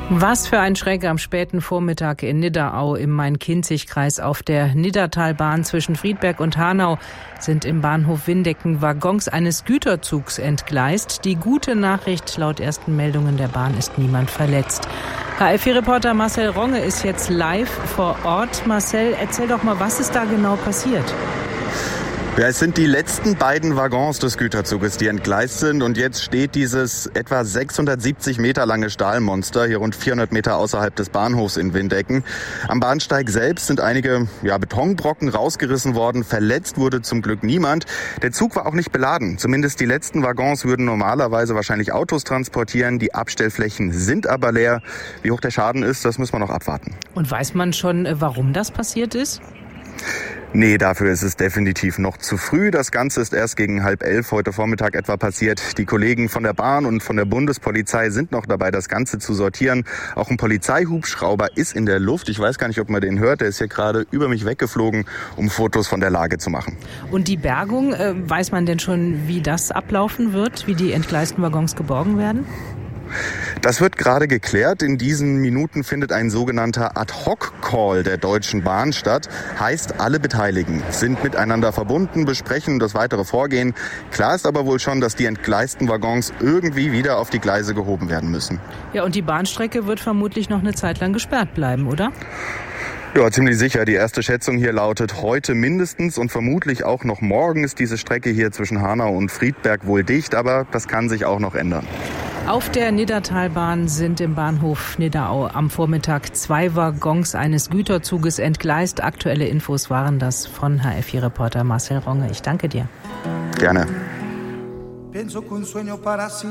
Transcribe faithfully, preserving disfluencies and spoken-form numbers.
Was für ein Schreck am späten Vormittag in Nidderau im Main-Kinzig-Kreis. Auf der Niddertalbahn zwischen Friedberg und Hanau sind im Bahnhof Windecken Waggons eines Güterzugs entgleist. Die gute Nachricht, laut ersten Meldungen der Bahn ist niemand verletzt. H F vier-Reporter Marcel Ronge ist jetzt live vor Ort. Marcel, erzähl doch mal, was ist da genau passiert? Ja, es sind die letzten beiden Waggons des Güterzuges, die entgleist sind. Und jetzt steht dieses etwa sechshundertsiebzig Meter lange Stahlmonster hier rund vierhundert Meter außerhalb des Bahnhofs in Windecken. Am Bahnsteig selbst sind einige ja, Betonbrocken rausgerissen worden. Verletzt wurde zum Glück niemand. Der Zug war auch nicht beladen. Zumindest die letzten Waggons würden normalerweise wahrscheinlich Autos transportieren. Die Abstellflächen sind aber leer. Wie hoch der Schaden ist, das müssen wir noch abwarten. Und weiß man schon, warum das passiert ist? Nee, dafür ist es definitiv noch zu früh. Das Ganze ist erst gegen halb elf heute Vormittag etwa passiert. Die Kollegen von der Bahn und von der Bundespolizei sind noch dabei, das Ganze zu sortieren. Auch ein Polizeihubschrauber ist in der Luft. Ich weiß gar nicht, ob man den hört. Der ist hier gerade über mich weggeflogen, um Fotos von der Lage zu machen. Und die Bergung, äh, weiß man denn schon, wie das ablaufen wird, wie die entgleisten Waggons geborgen werden? Das wird gerade geklärt. In diesen Minuten findet ein sogenannter Ad-Hoc-Call der Deutschen Bahn statt. Heißt, alle Beteiligten sind miteinander verbunden, besprechen das weitere Vorgehen. Klar ist aber wohl schon, dass die entgleisten Waggons irgendwie wieder auf die Gleise gehoben werden müssen. Ja, und die Bahnstrecke wird vermutlich noch eine Zeit lang gesperrt bleiben, oder? Ja, ziemlich sicher. Die erste Schätzung hier lautet heute mindestens und vermutlich auch noch morgen ist diese Strecke hier zwischen Hanau und Friedberg wohl dicht, aber das kann sich auch noch ändern. Auf der Niddertalbahn sind im Bahnhof Nidderau am Vormittag zwei Waggons eines Güterzuges entgleist. Aktuelle Infos waren das von H F vier-Reporter Marcel Ronge. Ich danke dir. Gerne.